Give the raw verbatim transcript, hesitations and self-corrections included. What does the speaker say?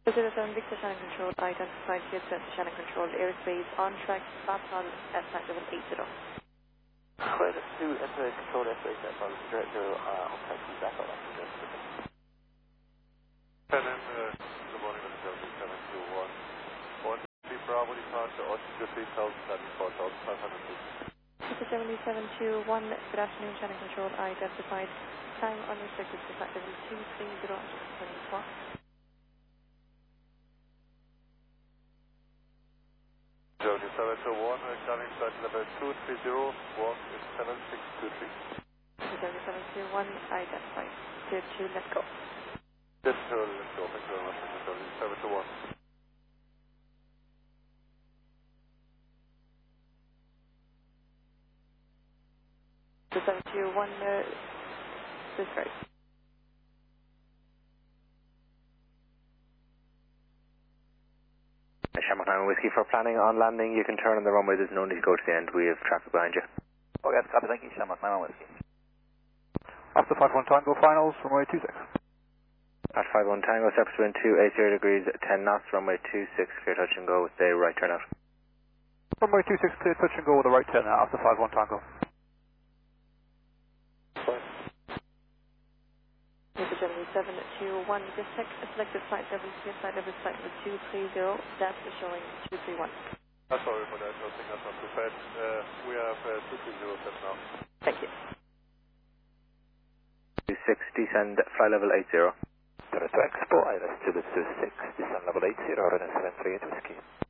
zero seven Victor Shannon Control, identified here to Shannon Control, airspace on track, Batman at flight level eight zero. Right, let's do enter control airspace at Batman direct zero, uh, on track to back up after this. Shannon, uh, good morning, with the seven two one. one three Bravo, departure, altitude three thousand, landing four thousand five hundred feet. Victor seven two one, good afternoon, Shannon Control, identified, time unrestricted to flight level two three zero, twenty four. Georgia seven two one, uh, climbing flight level two three zero, walk is seven six two three. Victor seven two one, identified, clear to let go. Yes, sir, let's go, thank you very much, Georgia seven two one. Victor seven two one, uh, this right. Shamrock nine Whiskey, for planning on landing, you can turn on the runway, there's no need to go to the end, we have traffic behind you. Okay, copy, thank you, Shamrock nine Whiskey. After five one Tango finals, runway two six. At five one Tango, surface wind two eight zero degrees, ten knots, runway two six, clear touch and go with the right turn out. Runway two six, clear touch and go with the right turn out after five one Tango. Victor seven two one, just check selected flight level, clear flight level, flight level two three zero, that is showing two three one. Uh, sorry for that, I think that's not prepared. Uh, we have uh, two three zero set now. Thank you. two six, descend flight level eight zero. Director Expo, I R S two two six, descend level eight zero, runway seven three eight Whiskey.